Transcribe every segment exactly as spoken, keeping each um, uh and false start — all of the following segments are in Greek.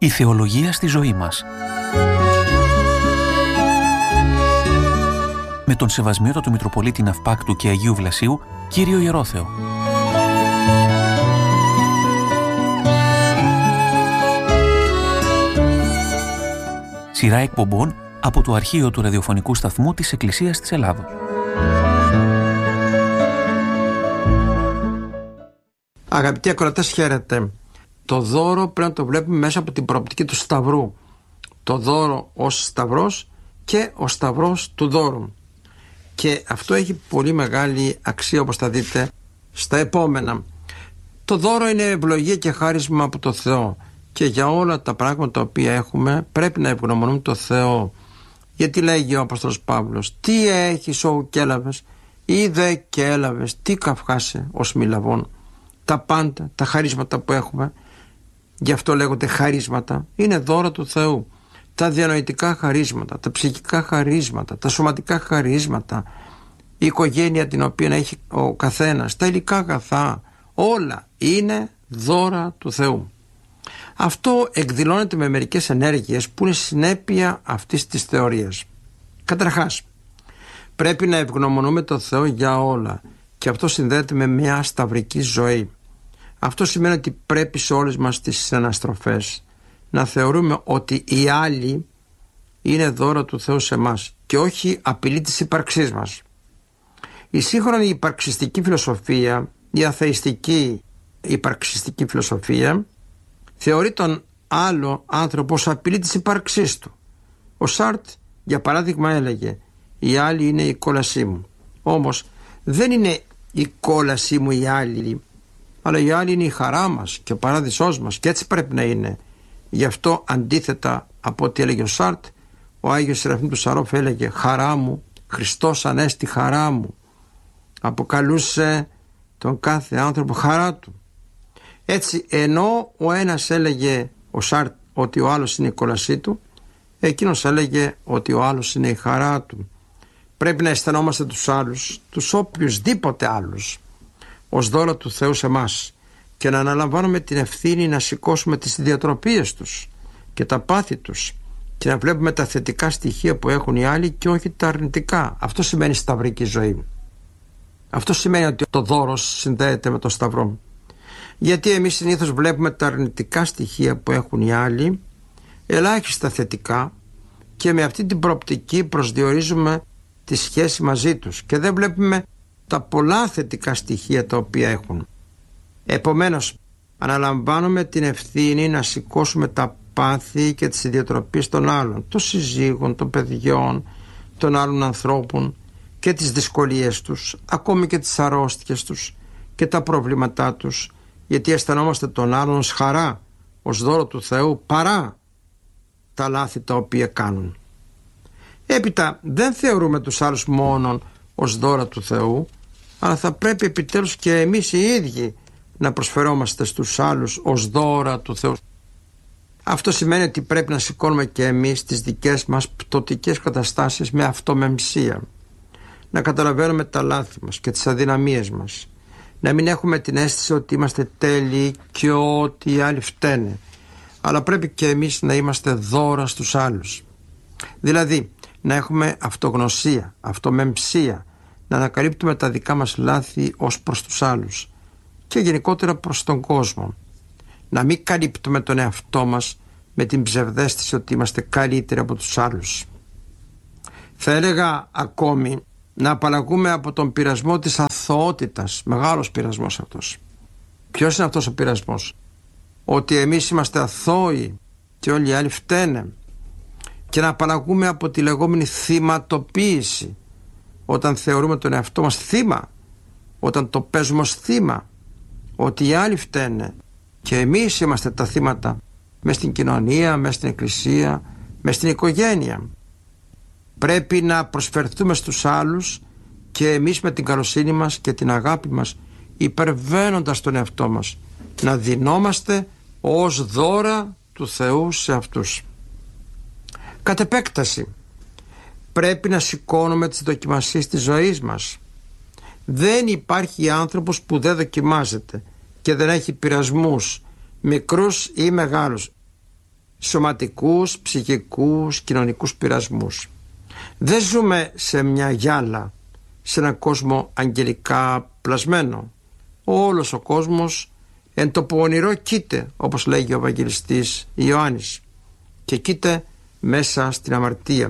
Η θεολογία στη ζωή μας. Με τον Σεβασμιότατο Μητροπολίτη Ναυπάκτου και Αγίου Βλασίου, Κύριο Ιερόθεο. Σειρά εκπομπών από το αρχείο του ραδιοφωνικού σταθμού της Εκκλησίας της Ελλάδος. Αγαπητοί ακροατές, χαίρετε. Το δώρο πρέπει να το βλέπουμε μέσα από την προοπτική του Σταυρού. Το δώρο ως Σταυρός και ο Σταυρός του δώρου. Και αυτό έχει πολύ μεγάλη αξία, όπως θα δείτε στα επόμενα. Το δώρο είναι ευλογία και χάρισμα από το Θεό. Και για όλα τα πράγματα τα οποία έχουμε πρέπει να ευγνωμονούμε το Θεό. Γιατί λέγει ο Απόστολος Παύλος, τι έχεις ου κι έλαβες, ή δε και έλαβες, τι καυχάσαι ως μη λαβών. Τα πάντα, τα χαρίσματα που έχουμε, γι' αυτό λέγονται χαρίσματα, είναι δώρα του Θεού. Τα διανοητικά χαρίσματα, τα ψυχικά χαρίσματα, τα σωματικά χαρίσματα, η οικογένεια την οποία έχει ο καθένας, τα υλικά αγαθά, όλα είναι δώρα του Θεού. Αυτό εκδηλώνεται με μερικές ενέργειες που είναι συνέπεια αυτής της θεωρίας. Καταρχάς, πρέπει να ευγνωμονούμε το Θεό για όλα, και αυτό συνδέεται με μια σταυρική ζωή. Αυτό σημαίνει ότι πρέπει σε όλες μας τις αναστροφές να θεωρούμε ότι οι άλλοι είναι δώρα του Θεού σε εμάς και όχι απειλή της ύπαρξής μας. Η σύγχρονη υπαρξιστική φιλοσοφία, η αθεϊστική υπαρξιστική φιλοσοφία, θεωρεί τον άλλο άνθρωπο ως απειλή της ύπαρξής του. Ο Σάρτ, για παράδειγμα, έλεγε «Οι άλλοι είναι η κόλασή μου». Όμως δεν είναι η κόλασή μου οι άλλοι, αλλά οι άλλοι είναι η χαρά μας και ο παράδεισός μας, και έτσι πρέπει να είναι. Γι' αυτό, αντίθετα από ό,τι έλεγε ο Σάρτ, ο Άγιος Σεραφείμ του Σαρόφ έλεγε «Χαρά μου, Χριστός ανέστη χαρά μου». Αποκαλούσε τον κάθε άνθρωπο χαρά του. Έτσι, ενώ ο ένας έλεγε, ο Σάρτ, ότι ο άλλος είναι η κόλασή του, εκείνος έλεγε ότι ο άλλος είναι η χαρά του. Πρέπει να αισθανόμαστε τους άλλους, τους οποιουσδήποτε άλλους, ως δώρο του Θεού σε εμάς, και να αναλαμβάνουμε την ευθύνη να σηκώσουμε τις διατροπίες τους και τα πάθη τους και να βλέπουμε τα θετικά στοιχεία που έχουν οι άλλοι και όχι τα αρνητικά. Αυτό σημαίνει σταυρική ζωή. Αυτό σημαίνει ότι το δώρος συνδέεται με το Σταυρό. Γιατί εμείς συνήθως βλέπουμε τα αρνητικά στοιχεία που έχουν οι άλλοι, ελάχιστα θετικά, και με αυτή την προοπτική προσδιορίζουμε τη σχέση μαζί τους και δεν βλέπουμε τα πολλά θετικά στοιχεία τα οποία έχουν. Επομένως, αναλαμβάνουμε την ευθύνη να σηκώσουμε τα πάθη και τις ιδιοτροπίες των άλλων, των συζύγων, των παιδιών, των άλλων ανθρώπων, και τις δυσκολίες τους, ακόμη και τις αρρώστιες τους και τα προβλήματά τους, γιατί αισθανόμαστε τον άλλον ως χαρά, ως δώρο του Θεού, παρά τα λάθη τα οποία κάνουν. Έπειτα, δεν θεωρούμε τους άλλους μόνον ως δώρα του Θεού, αλλά θα πρέπει επιτέλους και εμείς οι ίδιοι να προσφερόμαστε στους άλλους ως δώρα του Θεού. Αυτό σημαίνει ότι πρέπει να σηκώνουμε και εμείς τις δικές μας πτωτικές καταστάσεις με αυτομεμψία, να καταλαβαίνουμε τα λάθη μας και τις αδυναμίες μας, να μην έχουμε την αίσθηση ότι είμαστε τέλειοι και ότι οι άλλοι φταίνε, αλλά πρέπει και εμείς να είμαστε δώρα στους άλλους. Δηλαδή, να έχουμε αυτογνωσία, αυτομεμψία, να ανακαλύπτουμε τα δικά μας λάθη ως προς τους άλλους και γενικότερα προς τον κόσμο. Να μην καλύπτουμε τον εαυτό μας με την ψευδαίσθηση ότι είμαστε καλύτεροι από τους άλλους. Θα έλεγα ακόμη να απαλλαγούμε από τον πειρασμό της αθωότητας. Μεγάλος πειρασμός αυτός. Ποιος είναι αυτός ο πειρασμός? Ότι εμείς είμαστε αθώοι και όλοι οι άλλοι φταίνε. Και να απαλλαγούμε από τη λεγόμενη θυματοποίηση, όταν θεωρούμε τον εαυτό μας θύμα, όταν το παίζουμε ως θύμα, ότι οι άλλοι φταίνε και εμείς είμαστε τα θύματα μες στην κοινωνία, μες στην εκκλησία, μες στην οικογένεια. Πρέπει να προσφερθούμε στους άλλους και εμείς με την καλοσύνη μας και την αγάπη μας, υπερβαίνοντας τον εαυτό μας, να δινόμαστε ως δώρα του Θεού σε αυτούς. Κατ' επέκταση, πρέπει να σηκώνουμε τις δοκιμασίες της ζωής μας. Δεν υπάρχει άνθρωπος που δεν δοκιμάζεται και δεν έχει πειρασμούς, μικρούς ή μεγάλους. σωματικούς, ψυχικούς, κοινωνικούς πειρασμούς. Δεν ζούμε σε μια γυάλα, σε έναν κόσμο αγγελικά πλασμένο. Όλος ο κόσμος εν το πονηρό κοίται, όπως λέγει ο Ευαγγελιστής Ιωάννης, και κοίται μέσα στην αμαρτία.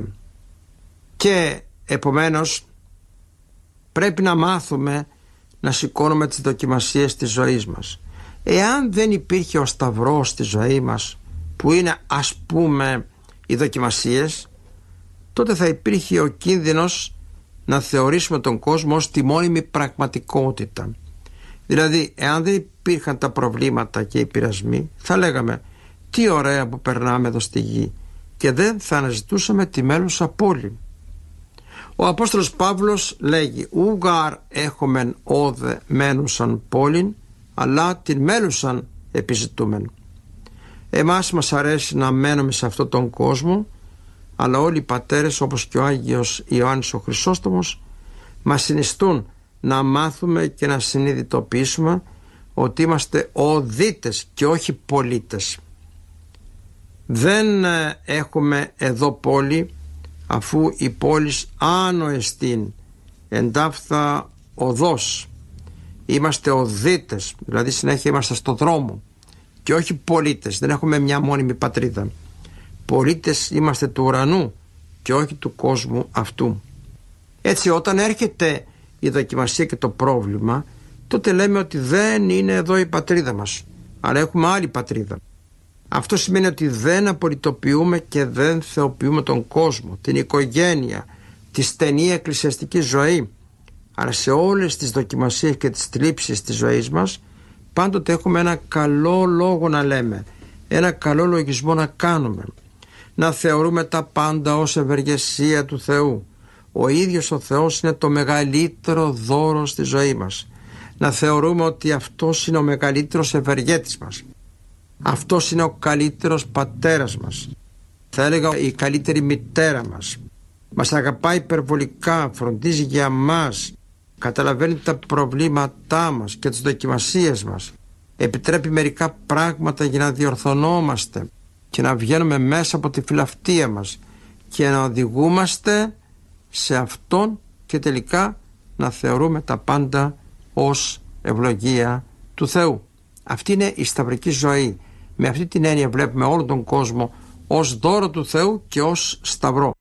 Και επομένως πρέπει να μάθουμε να σηκώνουμε τις δοκιμασίες της ζωής μας. Εάν δεν υπήρχε ο Σταυρός στη ζωή μας, που είναι ας πούμε οι δοκιμασίες, τότε θα υπήρχε ο κίνδυνος να θεωρήσουμε τον κόσμο ως τη μόνιμη πραγματικότητα. Δηλαδή, εάν δεν υπήρχαν τα προβλήματα και οι πειρασμοί, θα λέγαμε τι ωραία που περνάμε εδώ στη γη, και δεν θα αναζητούσαμε τη μέλουσα πόλη. Ο Απόστολος Παύλος λέγει «Ούγαρ έχομεν όδε μένουσαν πόλην, αλλά την μέλουσαν επιζητούμεν». Εμάς μας αρέσει να μένουμε σε αυτόν τον κόσμο, αλλά όλοι οι πατέρες, όπως και ο Άγιος Ιωάννης ο Χρυσόστομος, μας συνιστούν να μάθουμε και να συνειδητοποιήσουμε ότι είμαστε οδίτες και όχι πολίτες. Δεν έχουμε εδώ πόλη, αφού η πόλης άνω εστίν, εντάφθα οδός. Είμαστε οδίτες, δηλαδή συνέχεια είμαστε στο δρόμο, και όχι πολίτες. Δεν έχουμε μια μόνιμη πατρίδα. Πολίτες είμαστε του ουρανού και όχι του κόσμου αυτού. Έτσι, όταν έρχεται η δοκιμασία και το πρόβλημα, τότε λέμε ότι δεν είναι εδώ η πατρίδα μας, αλλά έχουμε άλλη πατρίδα. Αυτό σημαίνει ότι δεν απολυτοποιούμε και δεν θεοποιούμε τον κόσμο, την οικογένεια, τη στενή εκκλησιαστική ζωή, αλλά σε όλες τις δοκιμασίες και τις θλίψεις της ζωής μας πάντοτε έχουμε ένα καλό λόγο να λέμε, ένα καλό λογισμό να κάνουμε, να θεωρούμε τα πάντα ως ευεργεσία του Θεού. Ο ίδιος ο Θεός είναι το μεγαλύτερο δώρο στη ζωή μας. Να θεωρούμε ότι αυτός είναι ο μεγαλύτερος ευεργέτης μας. Αυτός είναι ο καλύτερος πατέρας μας. Θα έλεγα η καλύτερη μητέρα μας. Μας αγαπάει υπερβολικά, φροντίζει για μας, καταλαβαίνει τα προβλήματά μας και τις δοκιμασίες μας. Επιτρέπει μερικά πράγματα για να διορθωνόμαστε και να βγαίνουμε μέσα από τη φιλαυτία μας και να οδηγούμαστε σε Αυτόν και τελικά να θεωρούμε τα πάντα ως ευλογία του Θεού. Αυτή είναι η σταυρική ζωή. Με αυτή την έννοια βλέπουμε όλο τον κόσμο ως δώρο του Θεού και ως σταυρό.